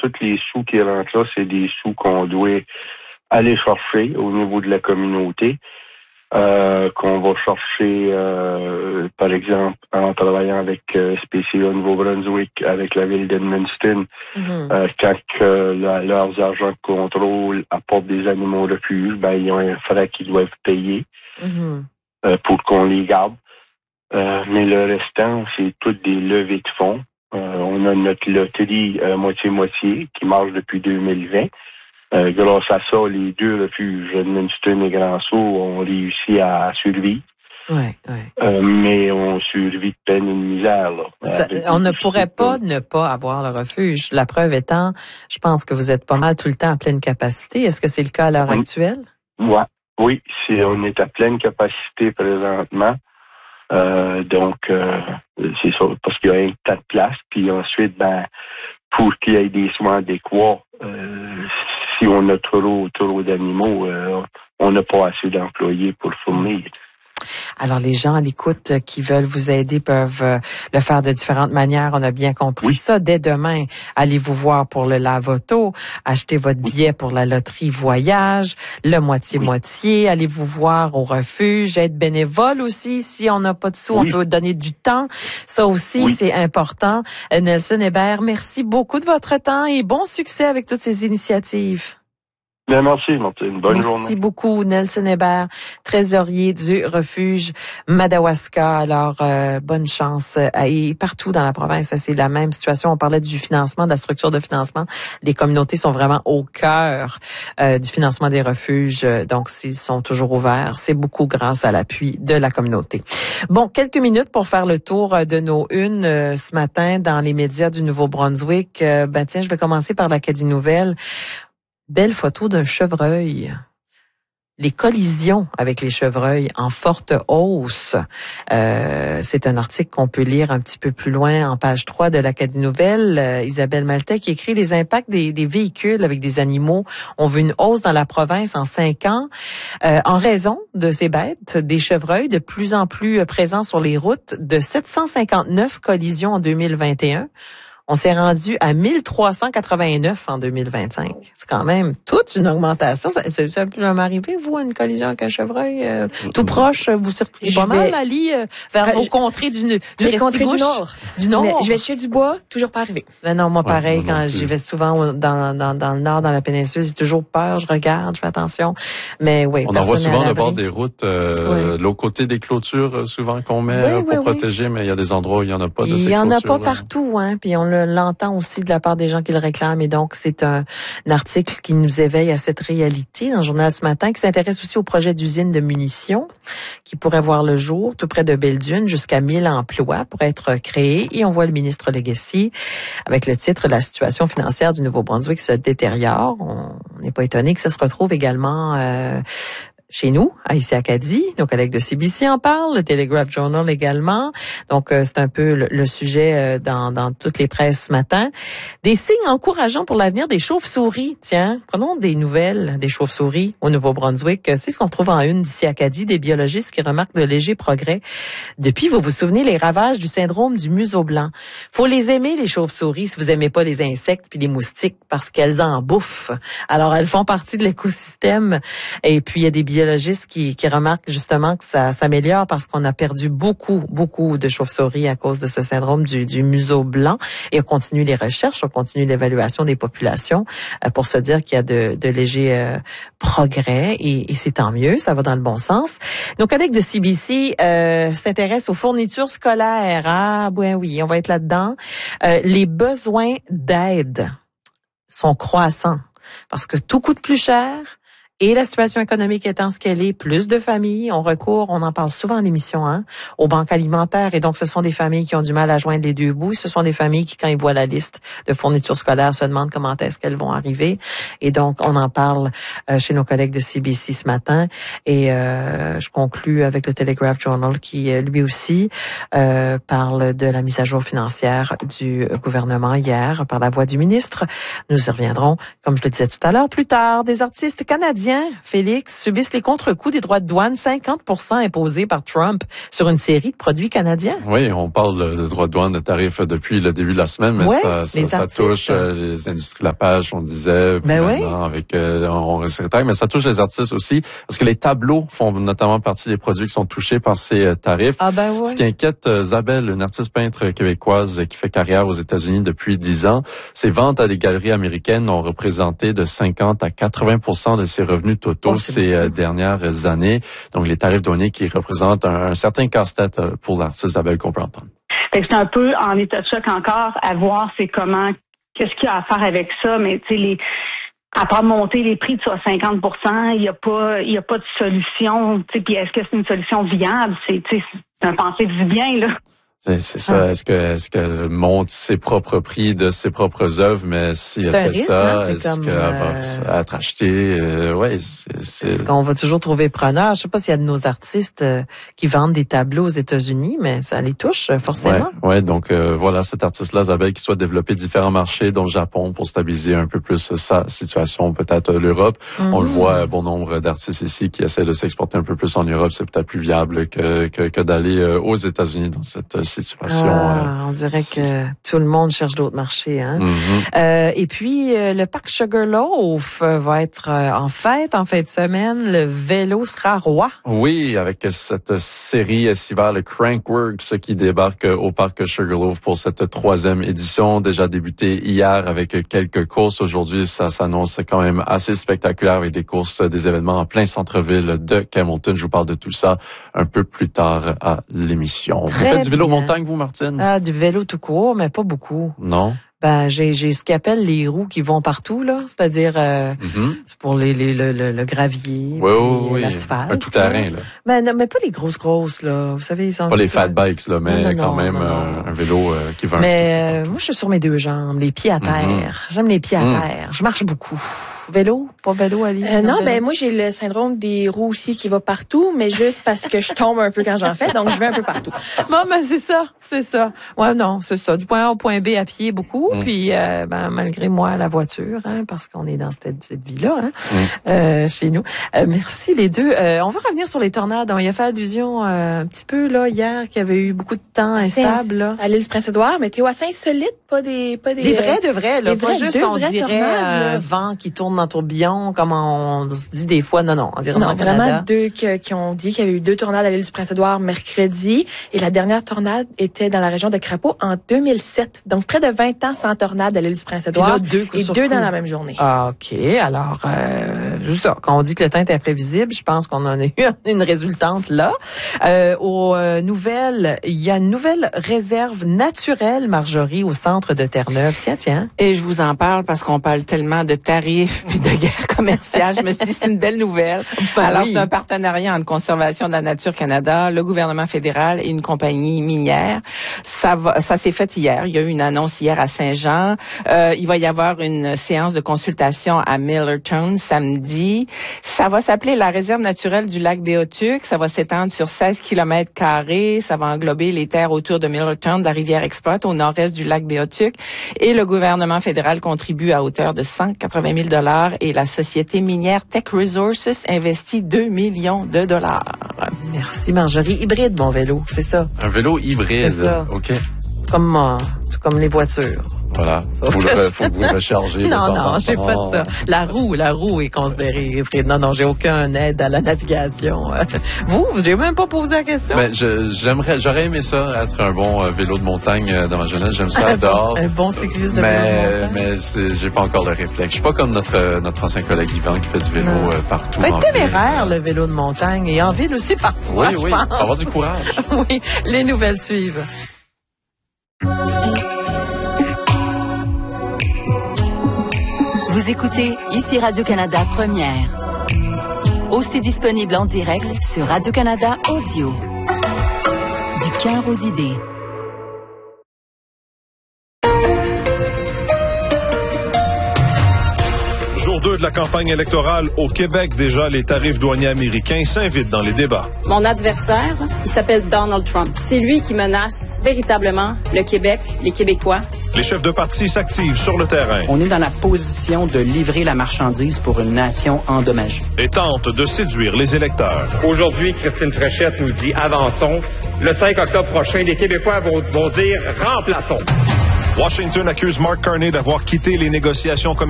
tous les sous qui rentrent là, c'est des sous qu'on doit aller chercher au niveau de la communauté, qu'on va chercher, par exemple, en travaillant avec SPCA Nouveau-Brunswick, avec la ville d'Edmundston, quand leurs agents de contrôle apportent des animaux refuges, ben ils ont un frais qu'ils doivent payer pour qu'on les garde. Mais le restant, c'est toutes des levées de fonds. On a notre loterie moitié-moitié qui marche depuis 2020. Grâce à ça, les deux refuges, Edmundston et Grand-Sault, ont réussi à survivre. Mais on survit de peine et de misère. Là, on ne pourrait pas ne pas avoir le refuge. La preuve étant, je pense que vous êtes pas mal tout le temps à pleine capacité. Est-ce que c'est le cas à l'heure actuelle? Oui, on est à pleine capacité présentement. Donc, c'est ça, parce qu'il y a un tas de place. Puis ensuite, pour qu'il y ait des soins adéquats, si on a trop d'animaux, on n'a pas assez d'employés pour fournir. Alors, les gens à l'écoute qui veulent vous aider peuvent le faire de différentes manières. On a bien compris ça. Dès demain, allez vous voir pour le lave-auto, achetez votre billet pour la loterie voyage, le moitié-moitié. Allez vous voir au refuge, être bénévole aussi. Si on n'a pas de sous, on peut donner du temps. Ça aussi, c'est important. Nelson Hébert, merci beaucoup de votre temps et bon succès avec toutes ces initiatives. Bien, merci, Martine. Bonne journée. Merci beaucoup, Nelson Hébert, trésorier du refuge Madawaska. Alors, bonne chance. Et partout dans la province, c'est la même situation. On parlait du financement, de la structure de financement. Les communautés sont vraiment au cœur du financement des refuges. Donc, s'ils sont toujours ouverts, c'est beaucoup grâce à l'appui de la communauté. Bon, quelques minutes pour faire le tour de nos unes ce matin dans les médias du Nouveau-Brunswick. Tiens, je vais commencer par l'Acadie Nouvelle. Belle photo d'un chevreuil. Les collisions avec les chevreuils en forte hausse. C'est un article qu'on peut lire un petit peu plus loin en page 3 de l'Acadie Nouvelle. Isabelle Maltais qui écrit les impacts des véhicules avec des animaux ont vu une hausse dans la province en 5 ans en raison de ces bêtes, des chevreuils de plus en plus présents sur les routes, de 759 collisions en 2021. On s'est rendu à 1389 en 2025. C'est quand même toute une augmentation. Ça peut m'arriver, vous, à une collision avec un chevreuil tout proche, vous circulez pas mal, Ali, vers vos contrées du contrées du Nord. Du Nord. Mais je vais chez Dubois, toujours pas arrivé. Ben non, moi pareil, quand j'y vais souvent dans le Nord, dans la péninsule, j'ai toujours peur, je regarde, je fais attention. Mais oui, on en voit souvent le bord des routes, l'autre côté des clôtures, souvent qu'on met pour protéger, mais il y a des endroits où il y en a pas de ces clôtures. Il y en a pas partout, hein, puis on l'entend aussi de la part des gens qui le réclament. Et donc, c'est un article qui nous éveille à cette réalité dans le journal ce matin, qui s'intéresse aussi au projet d'usine de munitions qui pourrait voir le jour tout près de Belledune. Jusqu'à 1000 emplois pourraient être créés. Et on voit le ministre Legacy avec le titre « La situation financière du Nouveau-Brunswick se détériore ». On n'est pas étonné que ça se retrouve également chez nous, ici à Acadie. Nos collègues de CBC en parlent, le Telegraph Journal également. Donc, c'est un peu le sujet dans toutes les presses ce matin. Des signes encourageants pour l'avenir des chauves-souris. Tiens, prenons des nouvelles des chauves-souris au Nouveau-Brunswick. C'est ce qu'on trouve en une d'ici Acadie, des biologistes qui remarquent de légers progrès. Depuis, vous vous souvenez, les ravages du syndrome du museau blanc. Faut les aimer, les chauves-souris, si vous aimez pas les insectes puis les moustiques, parce qu'elles en bouffent. Alors, elles font partie de l'écosystème. Et puis, il y a des biologistes qui remarquent justement que ça s'améliore parce qu'on a perdu beaucoup de chauves-souris à cause de ce syndrome du museau blanc. Et on continue les recherches, on continue l'évaluation des populations pour se dire qu'il y a de légers progrès et c'est tant mieux, ça va dans le bon sens. Nos collègues de CBC s'intéressent aux fournitures scolaires. Ah, ben oui, on va être là-dedans. Les besoins d'aide sont croissants parce que tout coûte plus cher. Et la situation économique étant ce qu'elle est, plus de familles ont recours, on en parle souvent en émission, aux banques alimentaires. Et donc, ce sont des familles qui ont du mal à joindre les deux bouts. Ce sont des familles qui, quand ils voient la liste de fournitures scolaires, se demandent comment est-ce qu'elles vont arriver. Et donc, on en parle chez nos collègues de CBC ce matin. Et je conclus avec le Telegraph Journal qui, lui aussi, parle de la mise à jour financière du gouvernement hier par la voix du ministre. Nous y reviendrons, comme je le disais tout à l'heure, plus tard. Des artistes canadiens Canadiens, Félix, subissent les contre-coups des droits de douane 50% imposés par Trump sur une série de produits canadiens. Oui, on parle de droits de douane, de tarifs depuis le début de la semaine, mais ça touche les industries de la page, on disait, avec on mais ça touche les artistes aussi, parce que les tableaux font notamment partie des produits qui sont touchés par ces tarifs. Ce qui inquiète Zabel, une artiste peintre québécoise qui fait carrière aux États-Unis depuis 10 ans, ses ventes à des galeries américaines ont représenté de 50 à 80% de ses revenus totaux ces dernières années. Donc, les tarifs douaniers qui représentent un certain casse-tête pour l'artiste Zabel qu'on peut entendre. C'est un peu en état de choc encore à voir qu'est-ce qu'il y a à faire avec ça, mais tu sais, à part monter les prix de 50%, il n'y a pas de solution. Puis est-ce que c'est une solution viable? C'est un pensée du bien, là. C'est ça. Est-ce qu'elle monte ses propres prix de ses propres œuvres, mais si elle fait ça, est-ce qu'elle va être achetée? Est-ce qu'on va toujours trouver preneur? Je sais pas s'il y a de nos artistes qui vendent des tableaux aux États-Unis, mais ça les touche forcément. Ouais. Donc voilà, cet artiste-là, Zabel, qui souhaite développer différents marchés, dont le Japon, pour stabiliser un peu plus sa situation, peut-être l'Europe. On le voit, bon nombre d'artistes ici qui essaient de s'exporter un peu plus en Europe. C'est peut-être plus viable que d'aller aux États-Unis dans cette situation. On dirait que tout le monde cherche d'autres marchés. Hein? Et puis, le parc Sugarloaf va être en fête en fin de semaine. Le vélo sera roi. Oui, avec cette série estivale, le Crankworks, qui débarque au parc Sugarloaf pour cette 3e édition, déjà débutée hier avec quelques courses. Aujourd'hui, ça s'annonce quand même assez spectaculaire avec des courses, des événements en plein centre-ville de Hamilton. Je vous parle de tout ça un peu plus tard à l'émission. Vous faites du vélo montagne, vous, Martine? Du vélo tout court, mais pas beaucoup. Non? J'ai ce qu'ils appellent les roues qui vont partout, là. C'est-à-dire, c'est pour le gravier, l'asphalte. Un tout-terrain, là. Mais pas les grosses, là. Vous savez, ils sont pas les fat bikes, là, mais quand même un vélo qui va Mais moi, je suis sur mes 2 jambes, les pieds à terre. J'aime les pieds à terre. Je marche beaucoup. Vélo? Pas vélo, Ali? Non, moi, j'ai le syndrome des roues aussi qui va partout, mais juste parce que je tombe un peu quand j'en fais, donc je vais un peu partout. Bon, c'est ça. Ouais, non, c'est ça. Du point A au point B à pied, beaucoup. Puis, malgré moi, la voiture, parce qu'on est dans cette vie-là, chez nous. Merci, les deux. On va revenir sur les tornades. On y a fait allusion un petit peu, là, hier, qu'il y avait eu beaucoup de temps instable, là. À l'île du Prince-Édouard, météo assez insolite, pas des vrais de vrais, là. Pas juste, on dirait, tornades, vent qui tourne en tourbillon, comme on se dit des fois. Non, Environnement Canada. Vraiment 2 qui ont dit qu'il y avait eu 2 tornades à l'île du Prince-Édouard mercredi. Et la dernière tornade était dans la région de Crapaud en 2007. Donc, près de 20 ans sans tornade à l'île du Prince-Édouard. Et 2 dans la même journée. Ah, OK. Alors, juste ça. Quand on dit que le temps est imprévisible, je pense qu'on en a eu une résultante là. Aux nouvelles, il y a une nouvelle réserve naturelle, Marjorie, au centre de Terre-Neuve. Tiens. Et je vous en parle parce qu'on parle tellement de tarifs puis de guerre commerciale. Je me suis dit, c'est une belle nouvelle. C'est un partenariat entre Conservation de la Nature Canada, le gouvernement fédéral et une compagnie minière. Ça s'est fait hier. Il y a eu une annonce hier à Saint-Jean. Il va y avoir une séance de consultation à Millerton samedi. Ça va s'appeler la réserve naturelle du lac Béotuc. Ça va s'étendre sur 16 km². Ça va englober les terres autour de Millerton, de la rivière Exploit, au nord-est du lac Béotuc. Et le gouvernement fédéral contribue à hauteur de 180 000 $ et la société minière Tech Resources investit 2 millions de $. Merci, Marjorie. Hybride, mon vélo, c'est ça. Un vélo hybride. C'est ça. OK. Comme les voitures. Voilà. Faut que vous le recharger. Non, j'ai pas de ça. La roue est considérée hybride. Non, j'ai aucun aide à la navigation. J'ai même pas posé la question. Ben, j'aurais aimé ça, être un bon vélo de montagne dans ma jeunesse. J'aime ça dehors. Un bon cycliste de vélo de montagne. Mais j'ai pas encore le réflexe. Je suis pas comme notre ancien collègue Yvan qui fait du vélo partout. Ça peut être téméraire, le vélo de montagne. Et en ville aussi, parfois, Oui, faut avoir du courage. Oui, les nouvelles suivent. Vous écoutez ici Radio-Canada Première. Aussi disponible en direct sur Radio-Canada Audio. Du cœur aux idées. Jour 2 de la campagne électorale au Québec, déjà, les tarifs douaniers américains s'invitent dans les débats. Mon adversaire, il s'appelle Donald Trump. C'est lui qui menace véritablement le Québec, les Québécois. Les chefs de parti s'activent sur le terrain. On est dans la position de livrer la marchandise pour une nation endommagée. Et tente de séduire les électeurs. Aujourd'hui, Christine Fréchette nous dit « Avançons ». Le 5 octobre prochain, les Québécois vont dire « Remplaçons ». Washington accuse Mark Carney d'avoir quitté les négociations commerciales